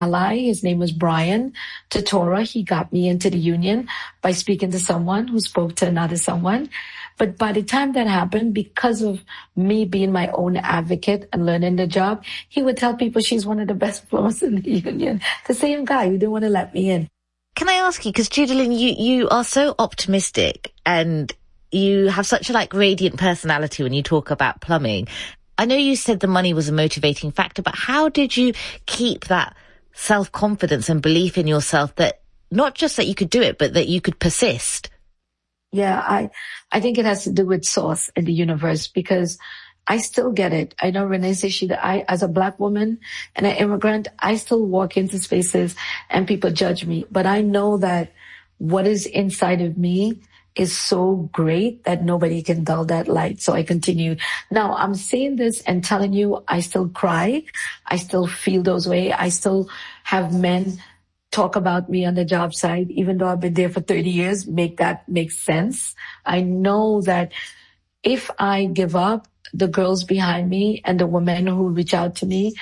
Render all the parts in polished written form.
ally. His name was Brian Totora. He got me into the union by speaking to someone who spoke to another someone. But by the time that happened, because of me being my own advocate and learning the job, he would tell people she's one of the best plumbers in the union. The same guy who didn't want to let me in. Can I ask you, because Judalyn, you are so optimistic and you have such a radiant personality when you talk about plumbing. I know you said the money was a motivating factor, but how did you keep that self-confidence and belief in yourself that not just that you could do it, but that you could persist? Yeah, I think it has to do with source in the universe, because I still get it. I know Renee says as a Black woman and an immigrant, I still walk into spaces and people judge me. But I know that what is inside of me is so great that nobody can dull that light. So I continue. Now, I'm saying this and telling you, I still cry. I still feel those way. I still have men talk about me on the job site, even though I've been there for 30 years, make sense. I know that if I give up, the girls behind me and the women who reach out to me,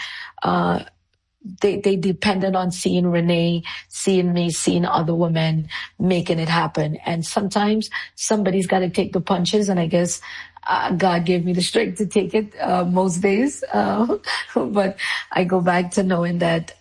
they depended on seeing Renee, seeing me, seeing other women, making it happen. And sometimes somebody's got to take the punches, and I guess God gave me the strength to take it most days. But I go back to knowing that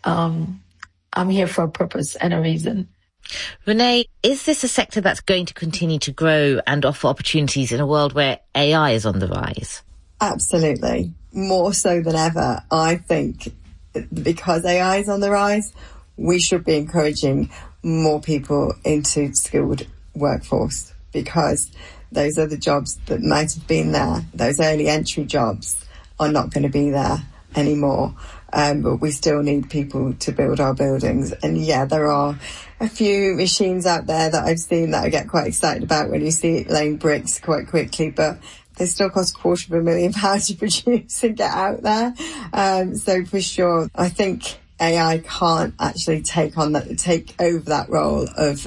I'm here for a purpose and a reason. Renee, is this a sector that's going to continue to grow and offer opportunities in a world where AI is on the rise? Absolutely. More so than ever. I think because AI is on the rise, we should be encouraging more people into skilled workforce, because those other jobs that might have been there, those early entry jobs, are not going to be there anymore. But we still need people to build our buildings. And yeah, there are a few machines out there that I've seen that I get quite excited about when you see it laying bricks quite quickly, but they still cost £250,000 to produce and get out there. So for sure, I think AI can't actually take over that role of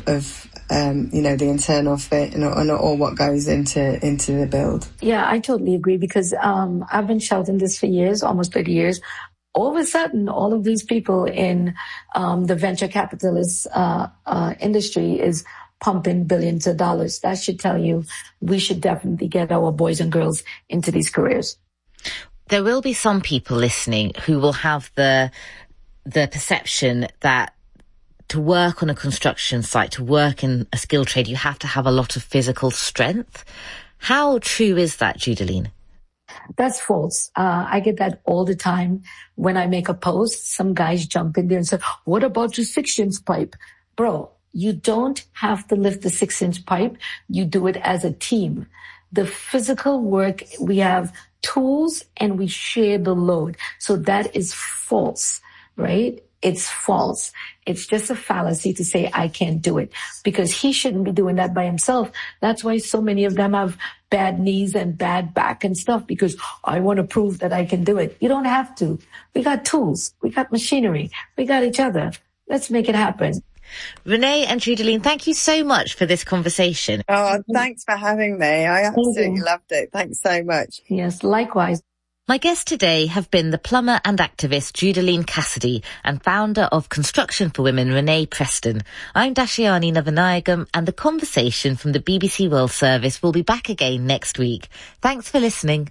the internal fit and all what goes into the build. Yeah, I totally agree, because I've been shouting this for years, almost 30 years. All of a sudden, all of these people in the venture capitalist industry is pumping billions of dollars. That should tell you we should definitely get our boys and girls into these careers. There will be some people listening who will have the perception that to work on a construction site, to work in a skilled trade, you have to have a lot of physical strength. How true is that, Judalyn? That's false. I get that all the time. When I make a post, some guys jump in there and say, what about your 6-inch pipe? Bro, you don't have to lift the 6-inch pipe. You do it as a team. The physical work, we have tools and we share the load. So that is false, right? It's false. It's just a fallacy to say I can't do it, because he shouldn't be doing that by himself. That's why so many of them have bad knees and bad back and stuff, because I want to prove that I can do it. You don't have to. We got tools. We got machinery. We got each other. Let's make it happen. Renee and Judalyn, thank you so much for this conversation. Oh, thanks for having me. I absolutely loved it. Thanks so much. Yes, likewise. My guests today have been the plumber and activist Judalyn Cassidy and founder of Construction for Women Renee Preston. I'm Dashiani Navanayagam, and the conversation from the BBC World Service will be back again next week. Thanks for listening.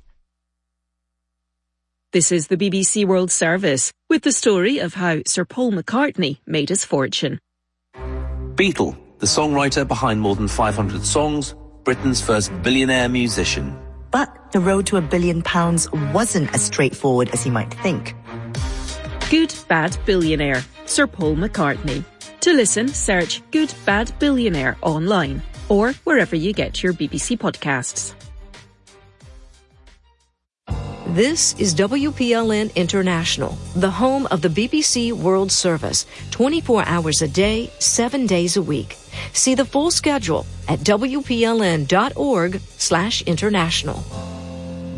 This is the BBC World Service, with the story of how Sir Paul McCartney made his fortune. Beatle, the songwriter behind more than 500 songs, Britain's first billionaire musician. But the road to £1 billion wasn't as straightforward as you might think. Good Bad Billionaire, Sir Paul McCartney. To listen, search Good Bad Billionaire online or wherever you get your BBC podcasts. This is WPLN International, the home of the BBC World Service, 24 hours a day, 7 days a week. See the full schedule at wpln.org/international.